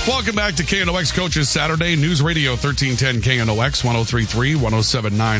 Welcome back to KNOX Coaches Saturday. News Radio 1310 KNOX, 103.3, 107.9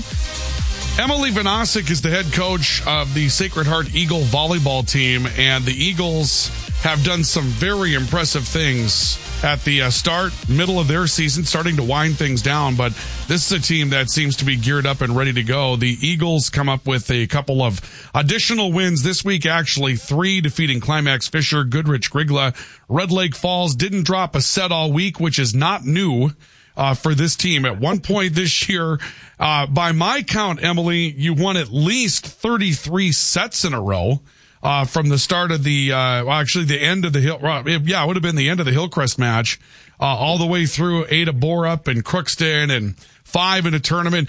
FM. Emily Vanasek is the head coach of the Sacred Heart Eagle volleyball team, and the Eagles have done some very impressive things at the middle of their season, starting to wind things down. But this is a team that seems to be geared up and ready to go. The Eagles come up with a couple of additional wins this week, actually 3, defeating Climax Fisher, Goodrich Grigla. Red Lake Falls didn't drop a set all week, which is not new for this team. At one point this year, by my count, Emily, you won at least 33 sets in a row. From the start of the end of the Hill, it would have been the end of the Hillcrest match, all the way through Ada Borup and Crookston and 5 in a tournament,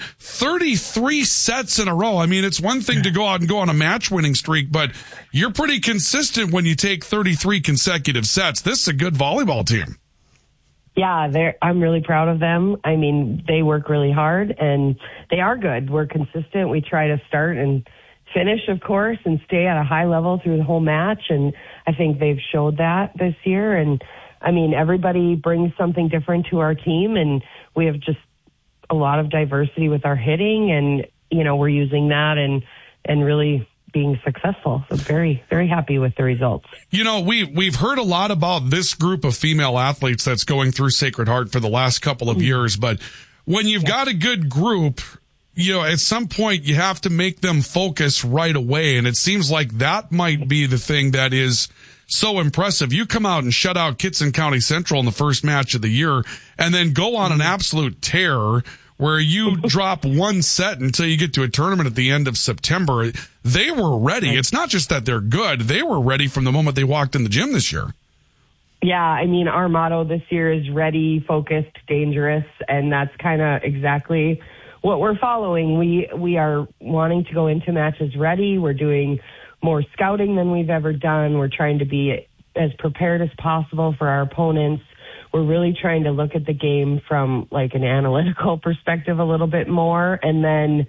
33 sets in a row. I mean, it's one thing to go out and go on a match winning streak, but you're pretty consistent when you take 33 consecutive sets. This is a good volleyball team. Yeah, I'm really proud of them. I mean, they work really hard and they are good. We're consistent. We try to start and finish, of course, and stay at a high level through the whole match. And I think they've showed that this year. And I mean, everybody brings something different to our team, and we have just a lot of diversity with our hitting, and, you know, we're using that and really being successful. So very, very happy with the results. You know, we've heard a lot about this group of female athletes that's going through Sacred Heart for the last couple of years, but when you've got a good group, you know, at some point you have to make them focus right away. And it seems like that might be the thing that is so impressive. You come out and shut out Kitson County Central in the first match of the year and then go on an absolute tear where you drop one set until you get to a tournament at the end of September. They were ready. It's not just that they're good. They were ready from the moment they walked in the gym this year. Yeah, I mean, our motto this year is ready, focused, dangerous. And that's kind of exactly what we're following. We are wanting to go into matches ready. We're doing more scouting than we've ever done. We're trying to be as prepared as possible for our opponents. We're really trying to look at the game from like an analytical perspective a little bit more. And then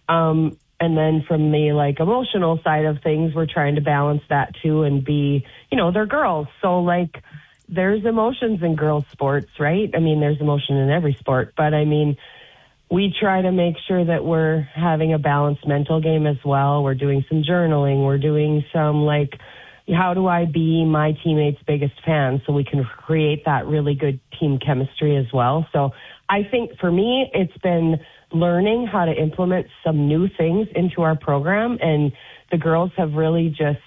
from the like emotional side of things, we're trying to balance that too and be, you know, they're girls. So like there's emotions in girls sports, right? I mean, there's emotion in every sport, but I mean, we try to make sure that we're having a balanced mental game as well. We're doing some journaling. We're doing some like, how do I be my teammates' biggest fan so we can create that really good team chemistry as well. So I think for me, it's been learning how to implement some new things into our program. And the girls have really just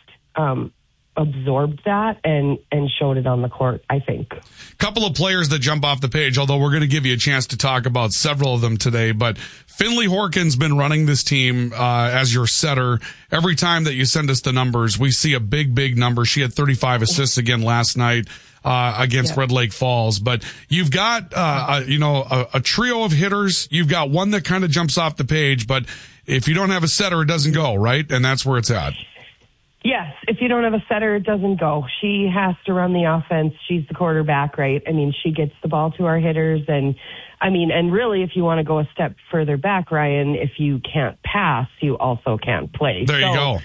absorbed that and showed it on the court, I think. Couple of players that jump off the page, although we're going to give you a chance to talk about several of them today. But Finley Horkin's been running this team as your setter. Every time that you send us the numbers, we see a big number. She had 35 assists again last night against Red Lake Falls. But you've got a trio of hitters. You've got one that kind of jumps off the page, but if you don't have a setter, it doesn't go, right? And that's where it's at. Yes, if you don't have a setter, it doesn't go. She has to run the offense. She's the quarterback, right? I mean, she gets the ball to our hitters. And I mean, and really, if you want to go a step further back, Ryan, if you can't pass, you also can't play. There you go.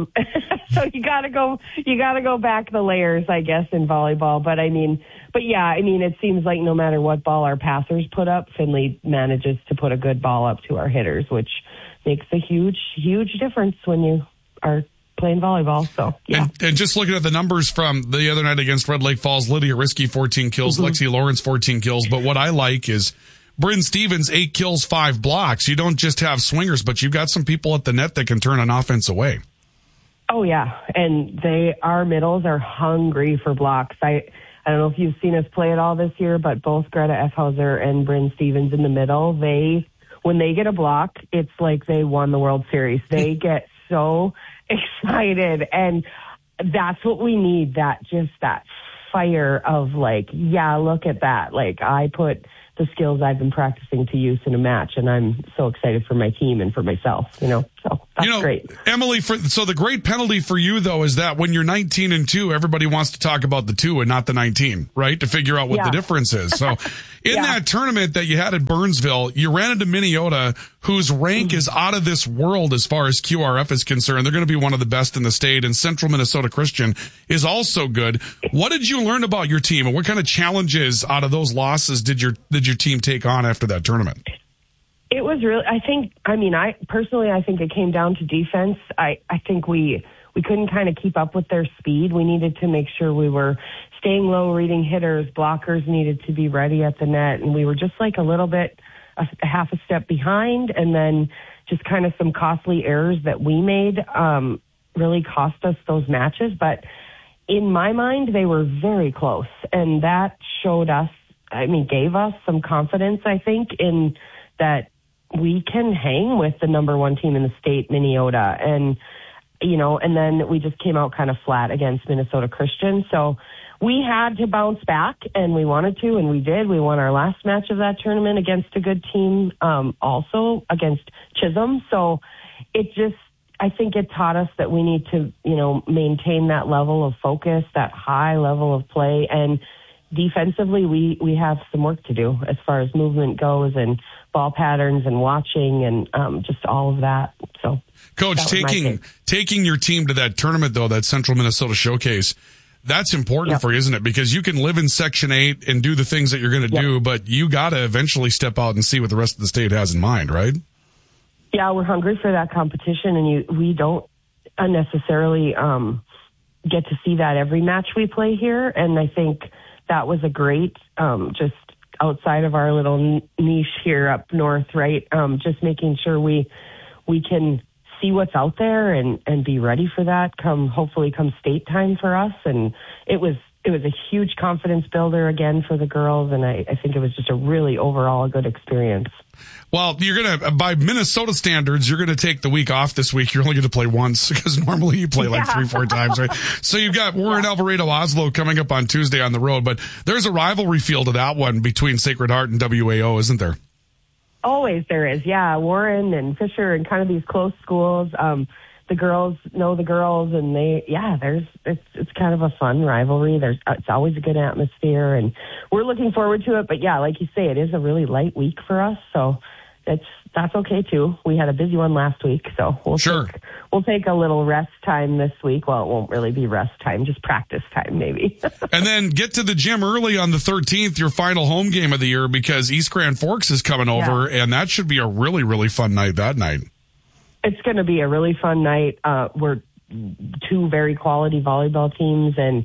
So you gotta go back the layers, I guess, in volleyball. But yeah, I mean, it seems like no matter what ball our passers put up, Finley manages to put a good ball up to our hitters, which makes a huge difference when you are playing volleyball. So yeah. And just looking at the numbers from the other night against Red Lake Falls, Lydia Risky 14 kills, Lexi Lawrence 14 kills. But what I like is Bryn Stevens 8 kills, 5 blocks. You don't just have swingers, but you've got some people at the net that can turn an offense away. Oh yeah, and our middles are hungry for blocks. I don't know if you've seen us play it all this year, but both Greta Efhauser and Bryn Stevens in the middle, when they get a block, it's like they won the World Series. They get so excited, and that's what we need, that fire of like, yeah, look at that. Like, I put the skills I've been practicing to use in a match, and I'm so excited for my team and for myself, you know. So That's great. Emily, so the great penalty for you, though, is that when you're 19-2, everybody wants to talk about the 2 and not the 19, right? To figure out what the difference is. So in that tournament that you had at Burnsville, you ran into Minneota, whose rank is out of this world as far as QRF is concerned. They're going to be one of the best in the state, and Central Minnesota Christian is also good. What did you learn about your team, and what kind of challenges out of those losses did your team take on after that tournament? It was really, I think it came down to defense. I think we couldn't kind of keep up with their speed. We needed to make sure we were staying low, reading hitters. Blockers needed to be ready at the net, and we were just like a little bit, a half a step behind, and then just kind of some costly errors that we made really cost us those matches. But in my mind, they were very close, and that gave us some confidence, I think, in that we can hang with the number 1 team in the state, Minneota. And, and then we just came out kind of flat against Minnesota Christian. So we had to bounce back, and we wanted to, and we did. We won our last match of that tournament against a good team, also against Chisholm. So I think it taught us that we need to, maintain that level of focus, that high level of play. And defensively, we have some work to do as far as movement goes and ball patterns and watching and just all of that. So, Coach, taking your team to that tournament, though, that Central Minnesota Showcase, that's important for you, isn't it? Because you can live in Section 8 and do the things that you're going to do, but you got to eventually step out and see what the rest of the state has in mind, right? Yeah, we're hungry for that competition, and we don't unnecessarily get to see that every match we play here. And I think that was a great, just outside of our little niche here up north, right? Just making sure we can see what's out there and be ready for that hopefully come state time for us. And it was a huge confidence builder again for the girls. And I think it was just a really overall good experience. Well, by Minnesota standards, you're going to take the week off this week. You're only going to play once because normally you play like 3-4 times, right? So you've got Warren Alvarado Oslo coming up on Tuesday on the road, but there's a rivalry feel to that one between Sacred Heart and WAO, isn't there? Always there is, yeah. Warren and Fisher and kind of these close schools. The girls know the girls, and it's kind of a fun rivalry. It's always a good atmosphere, and we're looking forward to it. But yeah, like you say, it is a really light week for us, so that's okay too. We had a busy one last week, so we'll take a little rest time this week. Well, it won't really be rest time, just practice time maybe. And then get to the gym early on the 13th, your final home game of the year, because East Grand Forks is coming over, and that should be a really, really fun night that night. It's going to be a really fun night. We're 2 very quality volleyball teams, and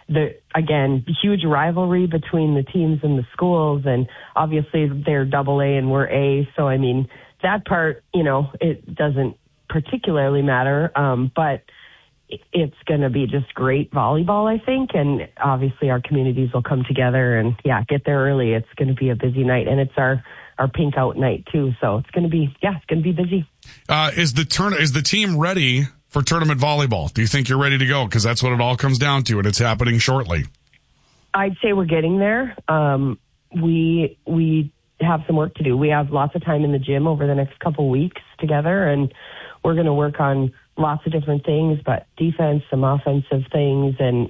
huge rivalry between the teams and the schools, and obviously they're AA and we're A. So, I mean, that part, it doesn't particularly matter, but it's going to be just great volleyball, I think, and obviously our communities will come together and, get there early. It's going to be a busy night, and it's our pink out night too, so it's going to be busy. Is the team ready for tournament volleyball? Do you think you're ready to go? Because that's what it all comes down to, and it's happening shortly. I'd say we're getting there. We have some work to do. We have lots of time in the gym over the next couple weeks together, and we're going to work on lots of different things, but defense, some offensive things, and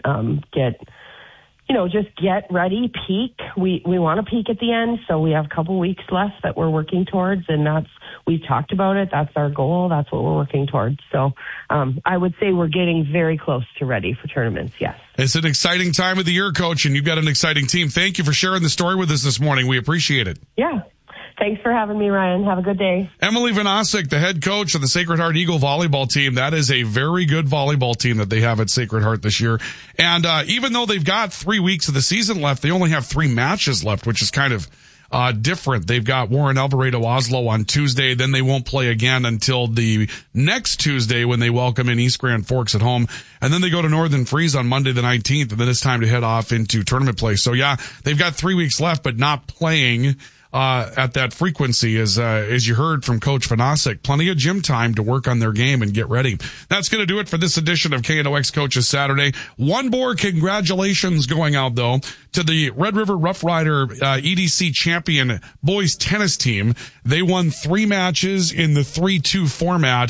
just get ready, peak. We want to peak at the end, so we have a couple weeks left that we're working towards, and we've talked about it. That's our goal. That's what we're working towards. So I would say we're getting very close to ready for tournaments, yes. It's an exciting time of the year, Coach, and you've got an exciting team. Thank you for sharing the story with us this morning. We appreciate it. Yeah. Thanks for having me, Ryan. Have a good day. Emily Vanasek, the head coach of the Sacred Heart Eagle volleyball team. That is a very good volleyball team that they have at Sacred Heart this year. And even though they've got 3 weeks of the season left, they only have 3 matches left, which is kind of different. They've got Warren Alvarado Oslo on Tuesday. Then they won't play again until the next Tuesday when they welcome in East Grand Forks at home. And then they go to Northern Freeze on Monday the 19th. And then it's time to head off into tournament play. So they've got 3 weeks left, but not playing at that frequency, as you heard from Coach Vanasek. Plenty of gym time to work on their game and get ready. That's going to do it for this edition of KNOX Coaches Saturday. One more congratulations going out, though, to the Red River Rough Rider EDC champion boys tennis team. They won 3 matches in the 3-2 format.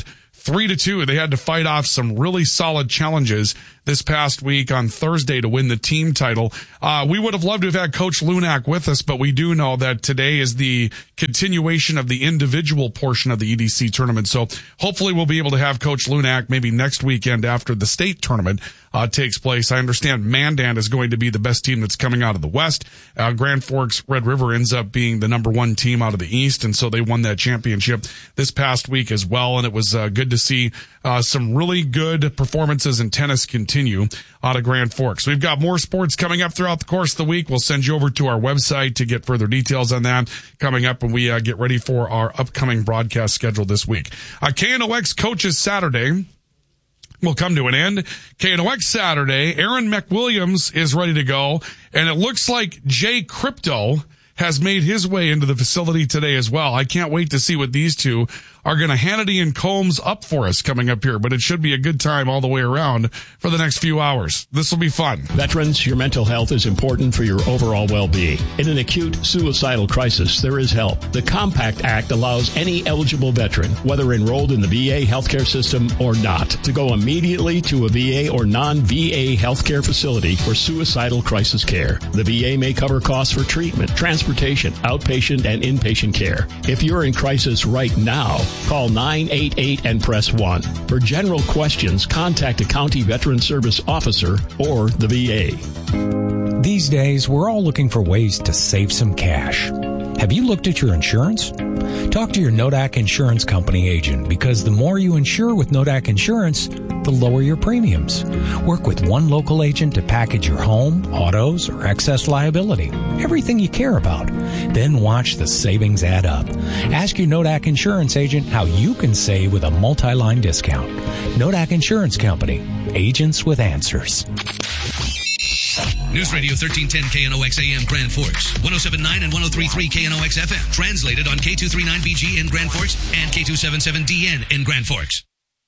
3-2. They had to fight off some really solid challenges this past week on Thursday to win the team title. We would have loved to have had Coach Lunak with us, but we do know that today is the continuation of the individual portion of the EDC tournament. So hopefully we'll be able to have Coach Lunak maybe next weekend after the state tournament takes place. I understand Mandan is going to be the best team that's coming out of the West. Grand Forks Red River ends up being the number one team out of the East, and so they won that championship this past week as well. And it was good to see some really good performances in tennis continue out of Grand Forks. We've got more sports coming up throughout the course of the week. We'll send you over to our website to get further details on that coming up when we get ready for our upcoming broadcast schedule this week. KNOX Coaches Saturday will come to an end. KNOX Saturday, Aaron McWilliams is ready to go, and it looks like Jay Crypto has made his way into the facility today as well. I can't wait to see what these two are going to Hannity and Combs up for us coming up here, but it should be a good time all the way around for the next few hours. This will be fun. Veterans, your mental health is important for your overall well-being. In an acute suicidal crisis, there is help. The Compact Act allows any eligible veteran, whether enrolled in the VA healthcare system or not, to go immediately to a VA or non-VA healthcare facility for suicidal crisis care. The VA may cover costs for treatment, transportation, outpatient, and inpatient care. If you're in crisis right now, call 988 and press 1. For general questions, contact a county veteran service officer or the VA. These days, we're all looking for ways to save some cash. Have you looked at your insurance? Talk to your Nodak Insurance Company agent, because the more you insure with Nodak Insurance, the lower your premiums. Work with one local agent to package your home, autos, or excess liability. Everything you care about. Then watch the savings add up. Ask your Nodak Insurance agent how you can save with a multi-line discount. Nodak Insurance Company. Agents with answers. News Radio 1310 KNOX AM Grand Forks, 107.9 and 103.3 KNOX FM. Translated on K239BG in Grand Forks and K277DN in Grand Forks.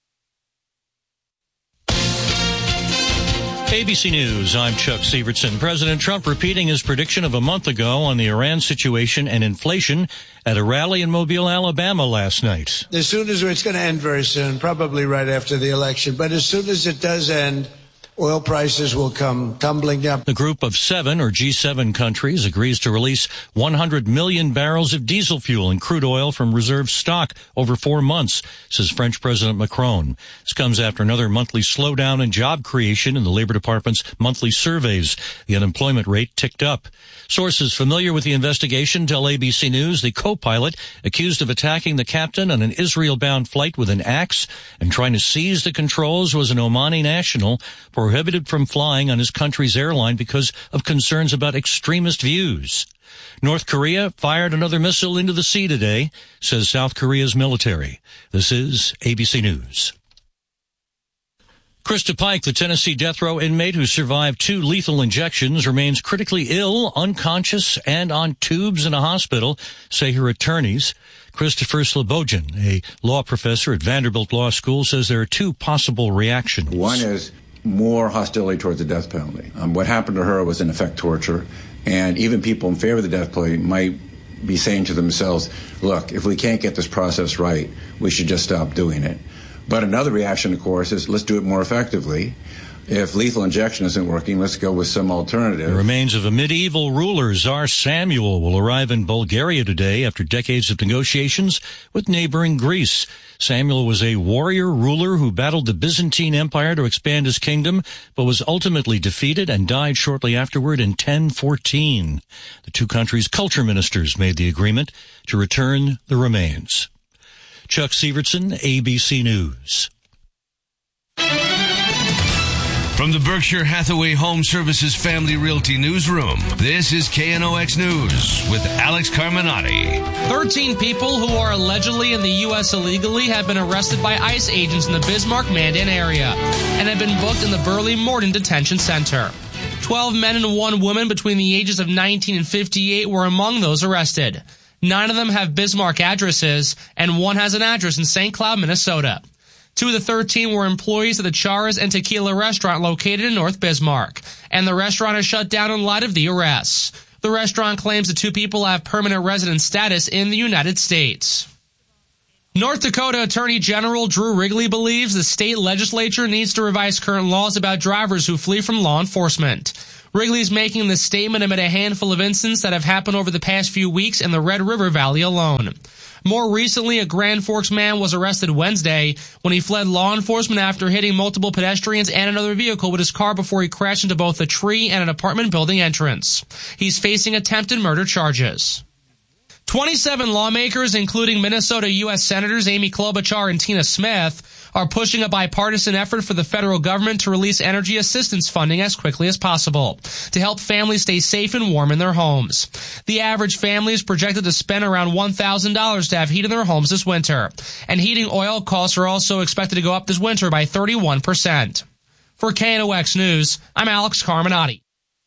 ABC News, I'm Chuck Sievertson. President Trump repeating his prediction of a month ago on the Iran situation and inflation at a rally in Mobile, Alabama last night. As soon as it's going to end very soon, probably right after the election, but as soon as it does end, oil prices will come tumbling up. The group of 7, or G7 countries, agrees to release 100 million barrels of diesel fuel and crude oil from reserve stock over 4 months, says French President Macron. This comes after another monthly slowdown in job creation in the Labor Department's monthly surveys. The unemployment rate ticked up. Sources familiar with the investigation tell ABC News the co-pilot accused of attacking the captain on an Israel-bound flight with an axe and trying to seize the controls was an Omani national prohibited from flying on his country's airline because of concerns about extremist views. North Korea fired another missile into the sea today, says South Korea's military. This is ABC News. Krista Pike, the Tennessee death row inmate who survived 2 lethal injections, remains critically ill, unconscious, and on tubes in a hospital, say her attorneys. Christopher Slobodin, a law professor at Vanderbilt Law School, says there are 2 possible reactions. One is more hostility towards the death penalty. What happened to her was, in effect, torture. And even people in favor of the death penalty might be saying to themselves, look, if we can't get this process right, we should just stop doing it. But another reaction, of course, is let's do it more effectively. If lethal injection isn't working, let's go with some alternative. The remains of a medieval ruler, Tsar Samuel, will arrive in Bulgaria today after decades of negotiations with neighboring Greece. Samuel was a warrior ruler who battled the Byzantine Empire to expand his kingdom, but was ultimately defeated and died shortly afterward in 1014. The 2 countries' culture ministers made the agreement to return the remains. Chuck Sievertson, ABC News. From the Berkshire Hathaway Home Services Family Realty Newsroom, this is KNOX News with Alex Carminati. 13 people who are allegedly in the U.S. illegally have been arrested by ICE agents in the Bismarck-Mandan area and have been booked in the Burley-Morden Detention Center. 12 men and 1 woman between the ages of 19 and 58 were among those arrested. 9 of them have Bismarck addresses, and 1 has an address in St. Cloud, Minnesota. 2 of the 13 were employees of the Charas and Tequila restaurant located in North Bismarck, and the restaurant is shut down in light of the arrests. The restaurant claims the 2 people have permanent resident status in the United States. North Dakota Attorney General Drew Wrigley believes the state legislature needs to revise current laws about drivers who flee from law enforcement. Wrigley's making this statement amid a handful of incidents that have happened over the past few weeks in the Red River Valley alone. More recently, a Grand Forks man was arrested Wednesday when he fled law enforcement after hitting multiple pedestrians and another vehicle with his car before he crashed into both a tree and an apartment building entrance. He's facing attempted murder charges. 27 lawmakers, including Minnesota U.S. Senators Amy Klobuchar and Tina Smith, are pushing a bipartisan effort for the federal government to release energy assistance funding as quickly as possible to help families stay safe and warm in their homes. The average family is projected to spend around $1,000 to have heat in their homes this winter, and heating oil costs are also expected to go up this winter by 31%. For KNOX News, I'm Alex Carminati.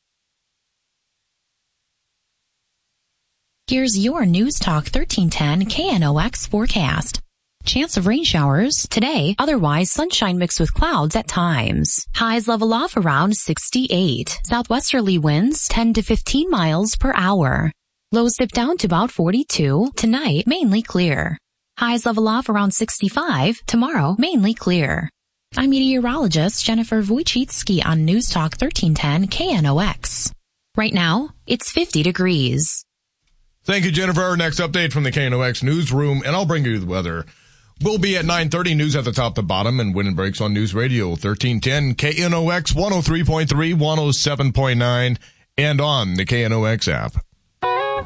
Here's your News Talk 1310 KNOX forecast. Chance of rain showers today, otherwise sunshine mixed with clouds at times. Highs level off around 68. Southwesterly winds 10 to 15 miles per hour. Lows dip down to about 42. Tonight, mainly clear. Highs level off around 65. Tomorrow, mainly clear. I'm meteorologist Jennifer Wojcicki on News Talk 1310 KNOX. Right now, it's 50 degrees. Thank you, Jennifer. Our next update from the KNOX newsroom, and I'll bring you the weather. We'll be at 9:30, news at the top to bottom, and Wind and Breaks on News Radio 1310, KNOX 103.3, 107.9, and on the KNOX app.